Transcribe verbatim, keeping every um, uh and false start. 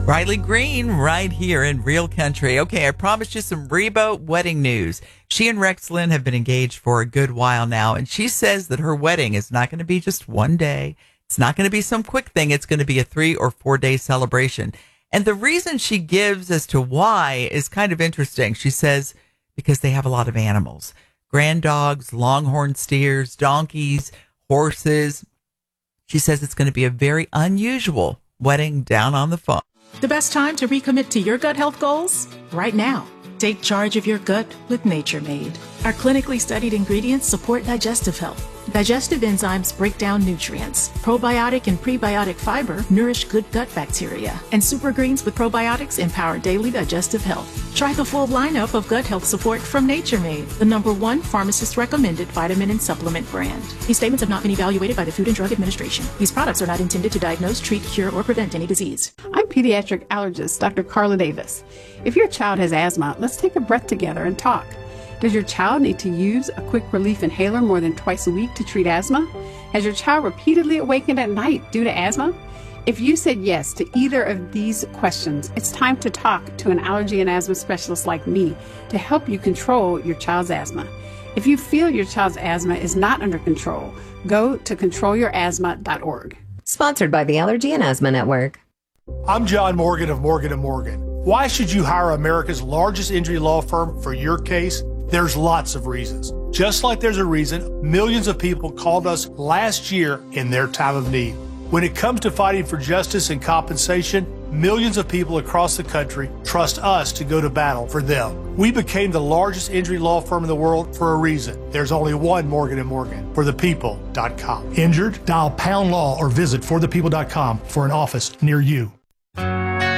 Riley Green right here in Real Country. Okay, I promised you some Reba wedding news. She and Rex Lynn have been engaged for a good while now, and she says that her wedding is not going to be just one day. It's not going to be some quick thing. It's going to be a three or four day celebration. And the reason she gives as to why is kind of interesting. She says because they have a lot of animals. Grand dogs, longhorn steers, donkeys, horses. She says it's going to be a very unusual wedding down on the farm. The best time to recommit to your gut health goals? Right now. Take charge of your gut with Nature Made. Our clinically studied ingredients support digestive health. Digestive enzymes break down nutrients. Probiotic and prebiotic fiber nourish good gut bacteria. And super greens with probiotics empower daily digestive health. Try the full lineup of gut health support from Nature Made, the number one pharmacist-recommended vitamin and supplement brand. These statements have not been evaluated by the Food and Drug Administration. These products are not intended to diagnose, treat, cure, or prevent any disease. I'm pediatric allergist Doctor Carla Davis. If your child has asthma, let's take a breath together and talk. Does your child need to use a quick relief inhaler more than twice a week to treat asthma? Has your child repeatedly awakened at night due to asthma? If you said yes to either of these questions, it's time to talk to an allergy and asthma specialist like me to help you control your child's asthma. If you feel your child's asthma is not under control, go to control your asthma dot org. Sponsored by the Allergy and Asthma Network. I'm John Morgan of Morgan and Morgan. Why should you hire America's largest injury law firm for your case? There's lots of reasons. Just like there's a reason millions of people called us last year in their time of need. When it comes to fighting for justice and compensation, millions of people across the country trust us to go to battle for them. We became the largest injury law firm in the world for a reason. There's only one Morgan and Morgan, for the people dot com. Injured? Dial pound law or visit for the people dot com for an office near you.